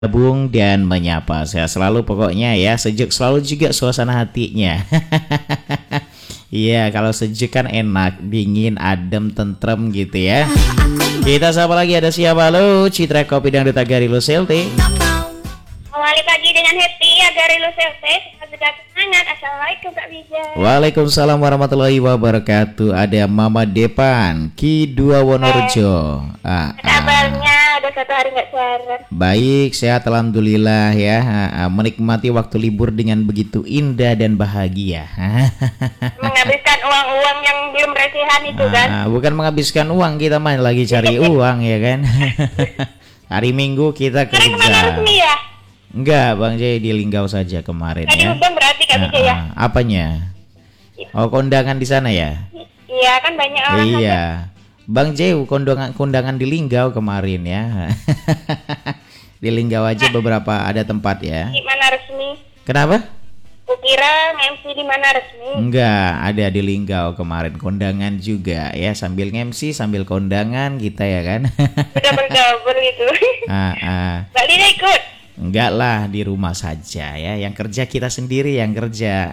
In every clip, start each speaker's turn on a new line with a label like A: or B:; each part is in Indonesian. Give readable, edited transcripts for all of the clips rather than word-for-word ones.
A: Gabung dan menyapa. Saya selalu pokoknya ya, sejuk selalu juga suasana hatinya. Iya, kalau sejuk kan enak, dingin, adem, tentrem gitu ya. Kita sapa lagi, ada siapa? Halo, Citra Kopi dan Duta Gari Luselte.
B: Awali pagi dengan happy agar Luselte tetap semangat. Assalamualaikum Kak Bija.
A: Waalaikumsalam warahmatullahi wabarakatuh. Ada Mama Depan Ki2 Wonorejo.
B: Kabarnya udah 1 hari nggak siaran.
A: Baik, sehat alhamdulillah ya. Menikmati waktu libur dengan begitu indah dan bahagia.
B: Menghabiskan uang-uang yang belum resihan itu kan.
A: Bukan menghabiskan uang, kita main lagi cari uang ya kan. Hari Minggu kita
B: Sekarang kemana
A: kerja.
B: resmi ya?
A: Enggak, Bang Jay di Linggau saja kemarin
B: Tadi
A: ya.
B: hujan berarti Kak Bija ya?
A: Apanya? Oh, kondangan di sana ya?
B: Iya kan banyak orang.
A: Iya. Bang Jay kondangan di Linggau kemarin ya. Di Linggau aja beberapa ada tempat ya.
B: Di mana resmi?
A: Kenapa?
B: Kukira MC di mana resmi?
A: Enggak, ada di Linggau kemarin kondangan juga ya, sambil MC sambil kondangan kita ya kan.
B: Udah berdobel itu. Mbak Lina ikut?
A: Enggak lah, di rumah saja ya. Yang kerja kita sendiri yang kerja.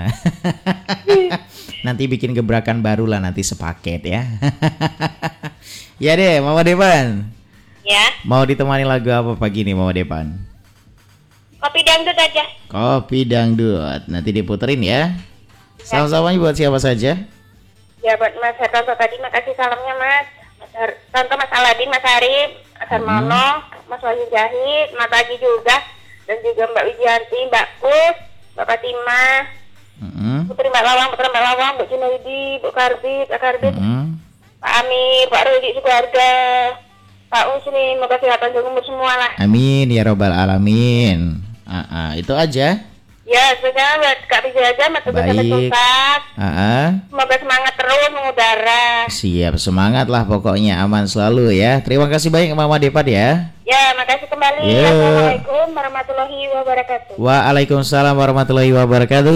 A: Nanti bikin gebrakan baru lah nanti sepaket ya. Ya deh, Mama Depan.
B: Ya.
A: Mau ditemani lagu apa pagi nih Mama Depan?
B: Kopi dangdut aja.
A: Kopi dangdut. Nanti diputerin ya. Salam-salamnya buat siapa saja?
B: Ya buat Mas Hertanto tadi, makasih salamnya Mas. Contoh Mas Aladin, Mas Arif, Mas Hermono, Mas Wahyu Jahid, Mas Agi juga, dan juga Mbak Widianti, Mbak Kus, Mbak Fatima, Putri Mbak Lawang, Bu Junaidi, Bu Karbit, Pak Karbit, Pak Amir, Pak Rudi Sugarga, Pak Usni, semoga sehat panjang umur semua lah.
A: Amin ya robbal alamin. Itu aja.
B: Ya, spesial buat Kak Bija aja, Mas Tugas sampai tuntas. Semoga semangat terus mengudara.
A: Siap, semangat lah pokoknya, aman selalu ya. Terima kasih banyak Mama Depan ya.
B: Ya, makasih kembali. Assalamualaikum warahmatullahi wabarakatuh.
A: Waalaikumsalam warahmatullahi wabarakatuh.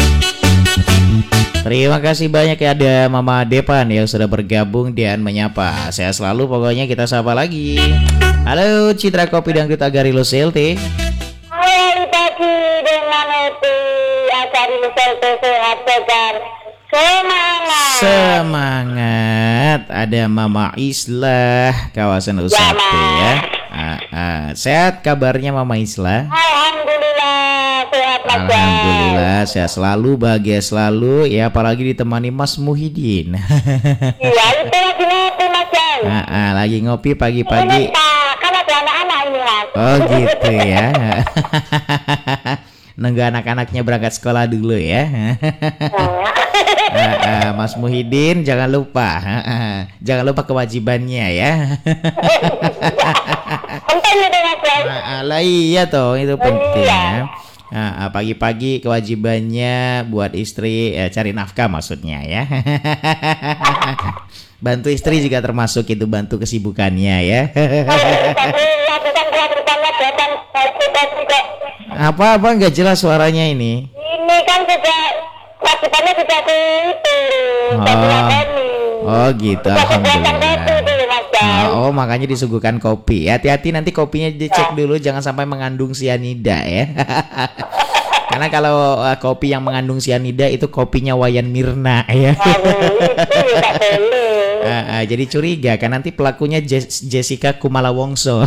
A: Terima kasih banyak ya, ada Mama Depan yang sudah bergabung dan menyapa. Saya selalu pokoknya, kita sapa lagi. Halo Citra Kopi dan Duta Gari Luselte.
B: Awali pagi dengan happy agar Luselte sehat segar. Semangat.
A: Semangat. Ada Mama Islah kawasan Usate ya. Sehat kabarnya Mama Islah?
B: Alhamdulillah sehat Mas.
A: Alhamdulillah sehat selalu, bahagia selalu ya, apalagi ditemani Mas Muhyiddin.
B: Iya itu lagi ngopi Mas.
A: Lagi ngopi pagi-pagi.
B: Kan ada anak-anak ini Mas.
A: Oh gitu ya. Nunggu anak-anaknya berangkat sekolah dulu ya. Mas Muhyiddin jangan lupa. Jangan lupa kewajibannya ya.
B: Penting itu Mas.
A: Lah iya toh, itu penting ya. Pagi-pagi kewajibannya buat istri cari nafkah maksudnya ya. Bantu istri juga termasuk itu, bantu kesibukannya ya. Apa nggak jelas suaranya ini?
B: Ini kan juga kewajibannya sudah itu.
A: Oh gitu, alhamdulillah. Oh makanya disuguhkan kopi. Hati-hati nanti kopinya dicek dulu, jangan sampai mengandung sianida ya. Karena kalau kopi yang mengandung sianida itu kopinya Wayan Mirna ya. Jadi curiga kan nanti pelakunya Jessica Kumala Wongso.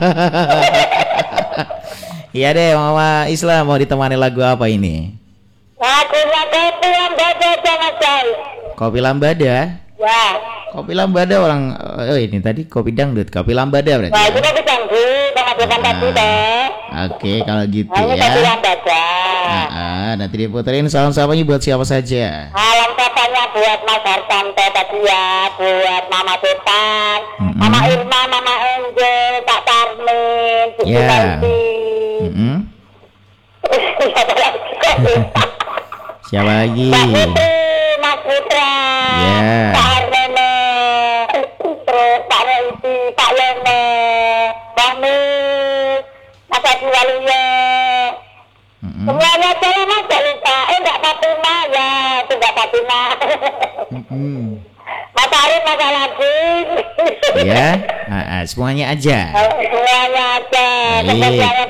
A: Iya deh Mama Islam, mau ditemani lagu apa ini?
B: Lagunya Kopi Lambada jangan jauh.
A: Kopi Lambada?
B: Ya.
A: Kopi Lambada orang, ini tadi kopi dangdut, kopi Lambada berarti.
B: Nah, itu kopi dangdut, sama tadi teh.
A: Oke, kalau gitu
B: Ini
A: ya.
B: Kopi Lambada.
A: Nanti diputerin salam-salamnya buat siapa saja.
B: Salam katanya buat Mas Hartanto tadi ya, buat Mama Depan, Mama Irma, Mama Angel, Pak Tarmin, Bu Junaidi.
A: Siapa lagi?
B: Pak Putri, Mas Putra, Pak Arnene, terus Pak Reiti, Pak Lene, Mbak Mis, Mas Adi Waluyo. Semuanya saya Mas, gak lupa. Enggak Fatima ya, tidak Fatima. Mas Mas Arif, Mas Aladin.
A: Ya, semuanya aja.
B: Semuanya aja.
A: Baik.